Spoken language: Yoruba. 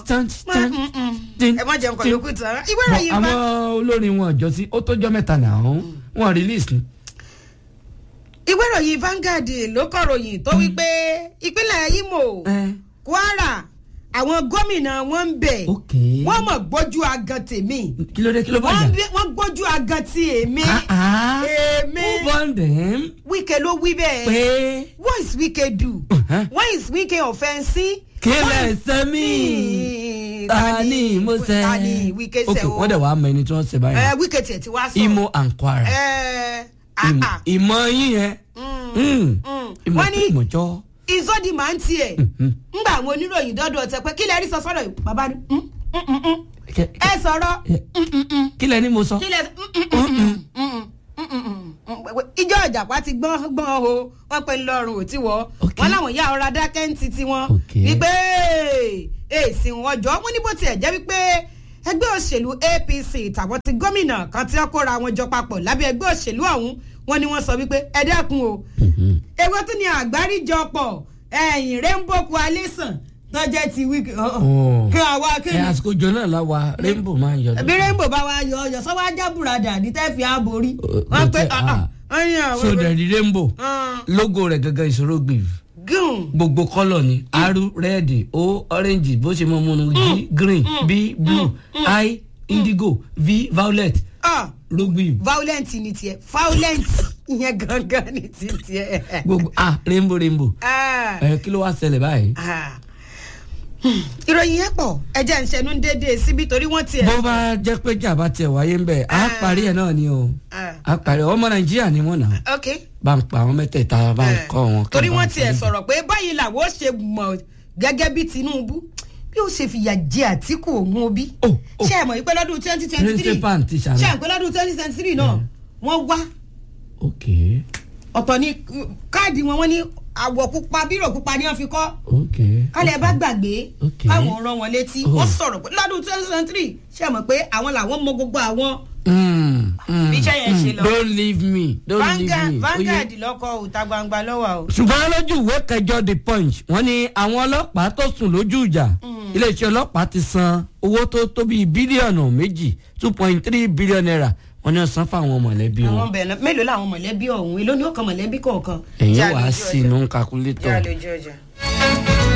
ẹ má jẹun kọ̀ lókùn tán ìwé ìròyìn bá. àwọn olórin wọn jọ sí ó tọ́jọ́ mẹ́ta náà wọn release ni. ìwé ìròyìn Vanguard ló kọ ròyìn tó wí pé ìpínlẹ̀ Imo Kwara àwọn gómìnà wọn ń bẹ̀ wọ́n mọ̀ gbójú agan tèmi. kí ló dé kí ló bá jà. wọ́n gbójú agan ti èmi. who born them. Wike ló wí bẹ́ẹ̀. pé. what is Wike do. what is Wike offensive. kílẹ̀ sẹ́mi. tani mo sẹ́. tani Wike sẹ́ o. wọ́n dẹ̀ wá mọ ẹni tí wọ́n ṣe báyìí. Wike tiẹ̀ ti wá sọ. Imo and Kwara. ìmọ̀ yín yẹn. wọ́n ní ìmọ̀jọ́. ìzọ́dì máa ń tiẹ̀ ńgbà àwọn oníròyìn dọ́dọ̀ ọ̀tẹ̀ pé kí lẹ rí sọ sọ́dọ̀ yìí bàbá ni ẹ sọ̀rọ̀ kí lẹ ní mo sọ. ìjọ ìjàpá ti gbọ́n o wọ́n pe lọ́rùn ò tí wọ́ wọ́n láwọn ìyá ọ̀rọ̀ adákẹ́ǹtì tiwọn wípé èsì wọn jọ wọ́n ní bó tiẹ̀ jẹ́ wípé ẹgbẹ́ òṣèlú APC tàwọn ti gómìnà kan tí wọ́n kóra wọn jọ papọ̀ lábẹ́ ẹgbẹ́ òṣèlú ọ̀hún wọ́n ní wọ́n sọ wípé ẹ dẹ́kun o ewé tó ní àgbáríjọpọ̀ ẹ̀yìn Rainbow Coalition tó jẹ́ ti Wike kí àwa kí ni. àsìkò jọ náà la wa Rainbow máa ń yọ. bí Rainbow bá wa yọ ọyọ sọ wá já bùràdà ní tẹ́ fi àborí wọ́n pé so the Rainbow logo rẹ̀ gangan ìṣòro gbìyànjú gbogbo kọ́lọ̀ ni aru red o orange bó ṣe mọ́ múnú g green b blue i indigo v violet rugby. violent ni tiẹ̀ violent ìyẹn gangan ni tiẹ̀. gbogbo rainbow kí ló wá ṣẹlẹ̀ báyìí. ìròyìn yẹn pọ̀ ẹ̀jẹ̀ ń ṣẹnu déédéé síbi torí wọ́n tiẹ̀. bó bá jẹ́ pé jàmbá tiẹ̀ wáyé ń bẹ̀ á parí ẹ̀ náà ni o á parí ọmọ Nàìjíríà ni wọ́n náà. ok bá ń pa àwọn mẹ́tẹ̀ẹ̀ta bá ń kọ́ wọn. torí wọ́n tiẹ̀ sọ̀rọ̀ pé báyìí làwọn ó ṣe mọ̀ gẹ́gẹ́ bí Tinubu bí ó ṣe fìyà jẹ Àtíkù òun Obi. ṣé ẹ mọ̀ wípé lọ́dún 2023 ṣé ẹ pé lọ́dún 2023 náà wọ́n wá. ọ̀tọ̀ ni káàdì wọn ní àwọ̀ pupa bírò pupa ni wọ́n fi kọ́. kálẹ̀ bá gbàgbé káwọn rán wọn létí wọ́n sọ̀rọ̀ pé lọ́dún 2023 ṣé ẹ mọ̀ pé àwọn làwọn mọ gbogbo àwọn. bí iṣẹ́ yẹn ṣe lọ. don't leave me. Vanguard lọ́kọ̀ òta gbangba lọ́wọ́ o. ṣùgbọ́n lójú ìwé kẹjọ The Punch wọ́n ní àwọn ọlọ́pàá tó sùn lójú ìjà iléeṣẹ́ ọlọ́pàá ti san owó tó tó bíi bílíọ̀nù méjì 2.3 billion naira wọ́n ní ọ̀sán fáwọn mọ̀lẹ́bí wọn. àwọn bẹ̀rẹ̀ mélòó làwọn mọ̀lẹ́bí ọ̀hún èló ni ó kan mọ̀lẹ́bí kọ̀ọ̀kan. èyí wàá sí inú kákúlétọ̀. jẹ́ àlejò ọjà.